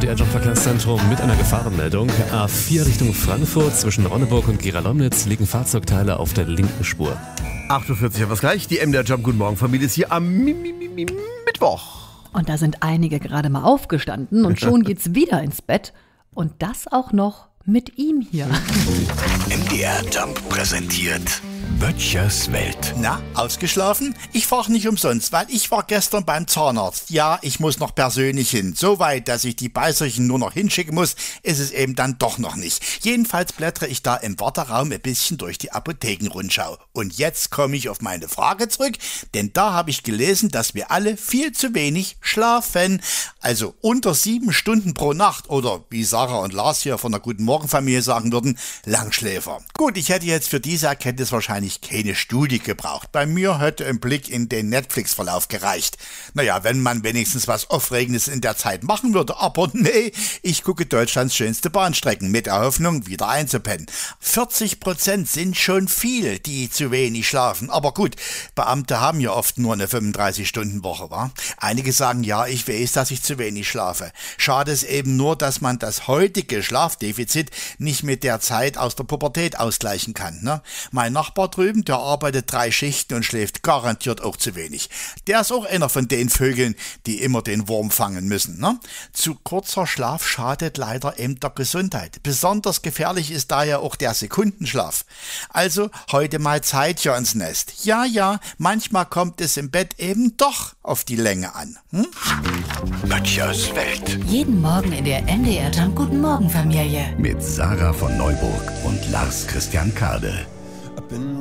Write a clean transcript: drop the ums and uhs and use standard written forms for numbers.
MDR Jobverkehrszentrum mit einer Gefahrenmeldung. A4 Richtung Frankfurt zwischen Ronneburg und Gera-Lomnitz liegen Fahrzeugteile auf der linken Spur. 8.40 Uhr haben wir es gleich. Die MDR Job Guten Morgen Familie ist hier am Mittwoch. Und da sind einige gerade mal aufgestanden und schon geht's wieder ins Bett. Und das auch noch mit ihm hier. MDR Jump präsentiert Böttchers Welt. Na, ausgeschlafen? Ich war nicht umsonst, weil ich war gestern beim Zahnarzt. Ja, ich muss noch persönlich hin. So weit, dass ich die Beißerchen nur noch hinschicken muss, ist es eben dann doch noch nicht. Jedenfalls blättere ich da im Warteraum ein bisschen durch die Apothekenrundschau. Und jetzt komme ich auf meine Frage zurück, denn da habe ich gelesen, dass wir alle viel zu wenig schlafen. Also unter 7 Stunden pro Nacht oder wie Sarah und Lars hier von der Guten Morgen Familie sagen würden, Langschläfer. Gut, ich hätte jetzt für diese Erkenntnis wahrscheinlich keine Studie gebraucht. Bei mir hätte ein Blick in den Netflix-Verlauf gereicht. Naja, wenn man wenigstens was Aufregendes in der Zeit machen würde. Aber nee, ich gucke Deutschlands schönste Bahnstrecken mit der Hoffnung, wieder einzupennen. 40% sind schon viel, die zu wenig schlafen. Aber gut, Beamte haben ja oft nur eine 35-Stunden-Woche, wa? Einige sagen, ja, ich weiß, dass ich zu wenig schlafe. Schade ist eben nur, dass man das heutige Schlafdefizit nicht mit der Zeit aus der Pubertät ausgleichen kann. Ne? Mein Nachbar drüben, der arbeitet 3 Schichten und schläft garantiert auch zu wenig. Der ist auch einer von den Vögeln, die immer den Wurm fangen müssen. Ne? Zu kurzer Schlaf schadet leider eben der Gesundheit. Besonders gefährlich ist daher auch der Sekundenschlaf. Also heute mal Zeit hier ins Nest. Ja, manchmal kommt es im Bett eben doch auf die Länge an. Böttchers Welt. Jeden Morgen in der MDR Jump Guten Morgen Familie. Mit Sarah von Neuburg und Lars Christian Kade.